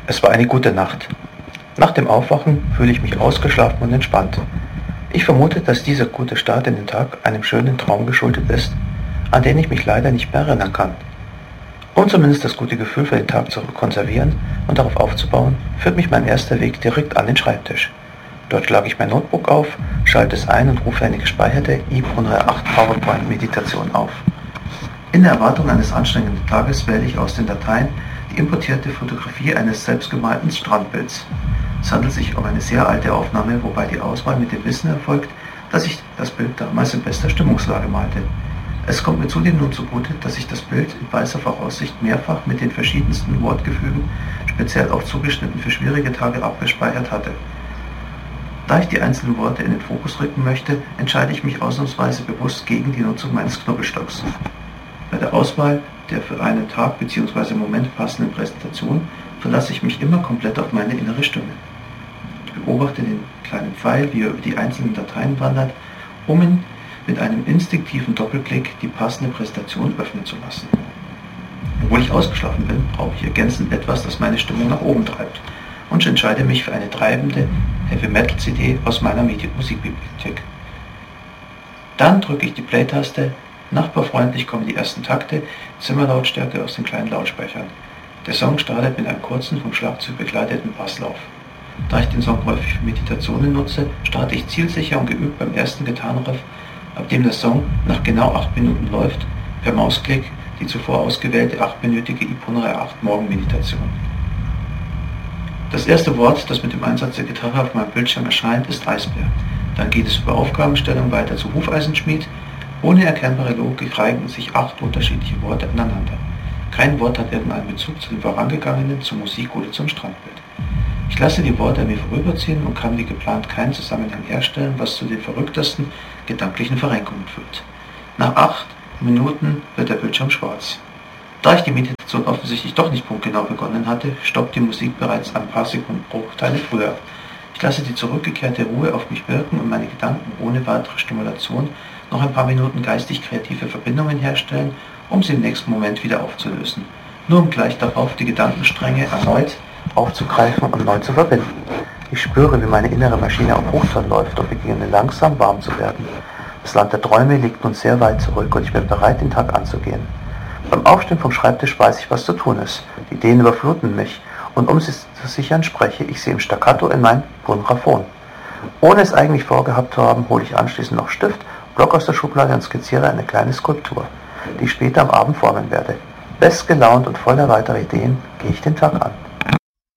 Es war eine gute Nacht. Nach dem Aufwachen fühle ich mich ausgeschlafen und entspannt. Ich vermute, dass dieser gute Start in den Tag einem schönen Traum geschuldet ist, an den ich mich leider nicht mehr erinnern kann. Um zumindest das gute Gefühl für den Tag zu konservieren und darauf aufzubauen, führt mich mein erster Weg direkt an den Schreibtisch. Dort schlage ich mein Notebook auf, schalte es ein und rufe eine gespeicherte iPhone 8 PowerPoint-Meditation auf. In der Erwartung eines anstrengenden Tages wähle ich aus den Dateien die importierte Fotografie eines selbstgemalten Strandbilds. Es handelt sich um eine sehr alte Aufnahme, wobei die Auswahl mit dem Wissen erfolgt, dass ich das Bild damals in bester Stimmungslage malte. Es kommt mir zudem nun zugute, dass ich das Bild in weißer Voraussicht mehrfach mit den verschiedensten Wortgefügen, speziell auch zugeschnitten für schwierige Tage, abgespeichert hatte. Da ich die einzelnen Worte in den Fokus rücken möchte, entscheide ich mich ausnahmsweise bewusst gegen die Nutzung meines Knubbelstocks. Bei der Auswahl der für einen Tag bzw. Moment passenden Präsentation verlasse ich mich immer komplett auf meine innere Stimme. Ich beobachte den kleinen Pfeil, wie er über die einzelnen Dateien wandert, um ihn mit einem instinktiven Doppelklick die passende Präsentation öffnen zu lassen. Obwohl ich ausgeschlafen bin, brauche ich ergänzend etwas, das meine Stimmung nach oben treibt, und entscheide mich für eine treibende Heavy-Metal-CD aus meiner Musikbibliothek. Dann drücke ich die Play-Taste. Nachbarfreundlich kommen die ersten Takte, Zimmerlautstärke aus den kleinen Lautsprechern. Der Song startet mit einem kurzen, vom Schlagzeug begleiteten Basslauf. Da ich den Song häufig für Meditationen nutze, starte ich zielsicher und geübt beim ersten Gitarrenriff, ab dem der Song nach genau 8 Minuten läuft, per Mausklick die zuvor ausgewählte 8-minütige iPhone 8 Morgenmeditation. Das erste Wort, das mit dem Einsatz der Gitarre auf meinem Bildschirm erscheint, ist Eisbär. Dann geht es über Aufgabenstellung weiter zu Hufeisenschmied. Ohne erkennbare Logik reihen sich 8 unterschiedliche Worte aneinander. Kein Wort hat irgendeinen Bezug zu dem vorangegangenen, zur Musik oder zum Strandbild. Ich lasse die Worte an mir vorüberziehen und kann wie geplant keinen Zusammenhang herstellen, was zu den verrücktesten gedanklichen Verrenkungen führt. Nach 8 Minuten wird der Bildschirm schwarz. Da ich die Meditation offensichtlich doch nicht punktgenau begonnen hatte, stoppt die Musik bereits ein paar Sekundenbruchteile früher. Ich lasse die zurückgekehrte Ruhe auf mich wirken und meine Gedanken ohne weitere Stimulation noch ein paar Minuten geistig kreative Verbindungen herstellen, um sie im nächsten Moment wieder aufzulösen, nur um gleich darauf die Gedankenstränge erneut aufzugreifen und neu zu verbinden. Ich spüre, wie meine innere Maschine auf Hochtouren läuft und beginne langsam warm zu werden. Das Land der Träume liegt nun sehr weit zurück und ich bin bereit, den Tag anzugehen. Beim Aufstehen vom Schreibtisch weiß ich, was zu tun ist. Die Ideen überfluten mich und um sie zu sichern, spreche ich sie im Staccato in mein Bonraphon. Ohne es eigentlich vorgehabt zu haben, hole ich anschließend noch Stift, Block aus der Schublade und skizziere eine kleine Skulptur, die ich später am Abend formen werde. Bestgelaunt und voller weiterer Ideen gehe ich den Tag an.